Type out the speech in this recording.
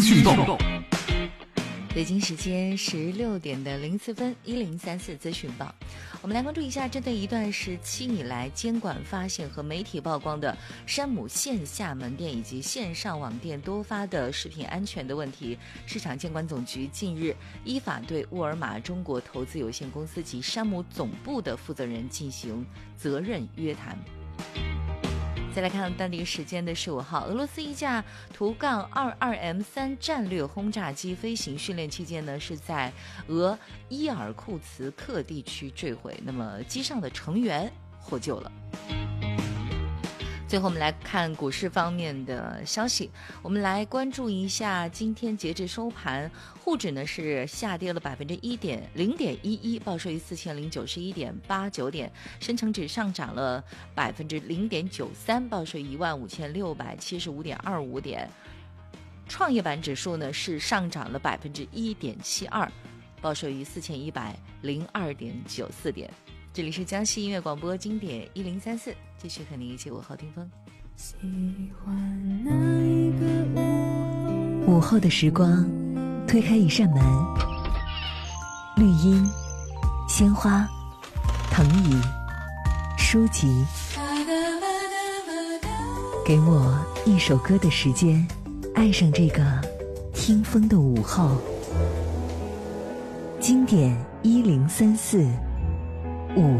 讯报。 北京时间16:04，1034资讯报。我们来关注一下，针对一段时期以来监管发现和媒体曝光的山姆线下门店以及线上网店多发的食品安全的问题，市场监管总局近日依法对沃尔玛中国投资有限公司及山姆总部的负责人进行责任约谈。再来看当地时间的15号，俄罗斯一架图杠 22M3 战略轰炸机飞行训练期间呢，是在俄伊尔库茨克地区坠毁，那么机上的成员获救了。最后我们来看股市方面的消息，我们来关注一下今天截至收盘，沪指呢是下跌了0.11%，报收于4091.89点，深成指上涨了0.93%，报收于15675.25点，创业板指数呢是上涨了1.72%，报收于4102.94点。这里是江西音乐广播经典1034，继续和您一起午后听风。 喜欢那一个午后的时光，推开一扇门，绿荫、鲜花、藤椅、书籍，给我一首歌的时间，爱上这个听风的午后。经典1034。